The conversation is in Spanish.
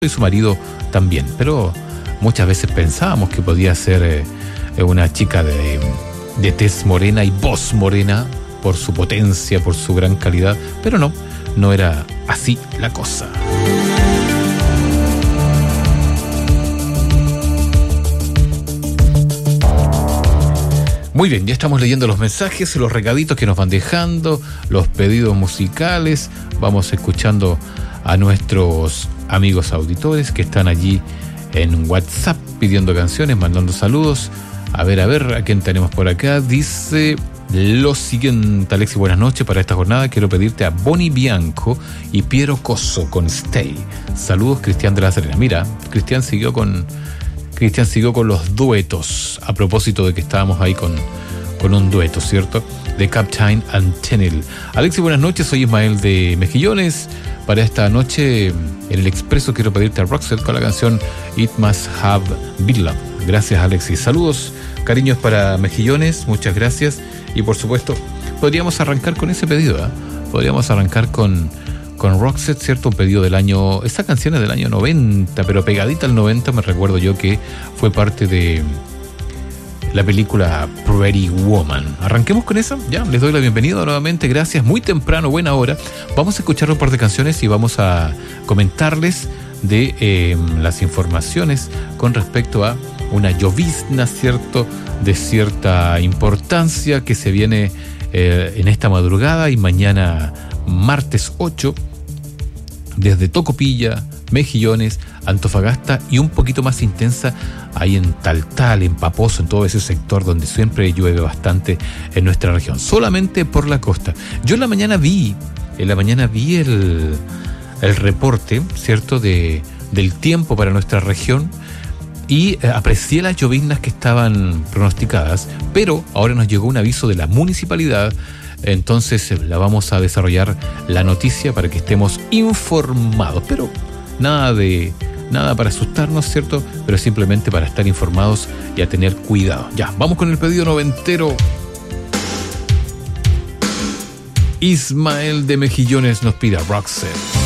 y su marido también, pero muchas veces pensábamos que podía ser una chica de tez morena y voz morena por su potencia, por su gran calidad, pero no era así la cosa. Muy bien, ya estamos leyendo los mensajes, los recaditos que nos van dejando, los pedidos musicales. Vamos escuchando a nuestros amigos auditores que están allí en WhatsApp pidiendo canciones, mandando saludos. A ver, ¿a quién tenemos por acá? Dice lo siguiente: Alexis, buenas noches. Para esta jornada quiero pedirte a Bonnie Bianco y Piero Cosso con Stay. Saludos, Cristian de la Serena. Mira, Cristian siguió con los duetos, a propósito de que estábamos ahí con un dueto, ¿cierto? De Captain and Tennille. Alexis, buenas noches, soy Ismael de Mejillones. Para esta noche en el Expreso quiero pedirte a Roxette con la canción It Must Have Been Love. Gracias, Alexis. Saludos, cariños para Mejillones, muchas gracias. Y por supuesto, podríamos arrancar con ese pedido, ¿eh? Podríamos arrancar con Roxette, ¿cierto? Un pedido del año... Esta canción es del año 90, pero pegadita al 90, me recuerdo yo que fue parte de la película Pretty Woman. Arranquemos con eso, ya, les doy la bienvenida nuevamente, gracias, muy temprano, buena hora. Vamos a escuchar un par de canciones y vamos a comentarles de las informaciones con respecto a una llovizna, ¿cierto?, de cierta importancia que se viene en esta madrugada y mañana martes 8, desde Tocopilla, Mejillones, Antofagasta y un poquito más intensa ahí en Taltal, en Paposo, en todo ese sector donde siempre llueve bastante en nuestra región, solamente por la costa. Yo en la mañana vi el reporte, ¿cierto?, del tiempo para nuestra región y aprecié las lloviznas que estaban pronosticadas, pero ahora nos llegó un aviso de la municipalidad. Entonces la vamos a desarrollar la noticia para que estemos informados, pero nada para asustarnos, ¿cierto? Pero simplemente para estar informados y a tener cuidado. Ya, vamos con el pedido noventero. Ismael de Mejillones nos pide a Roxette.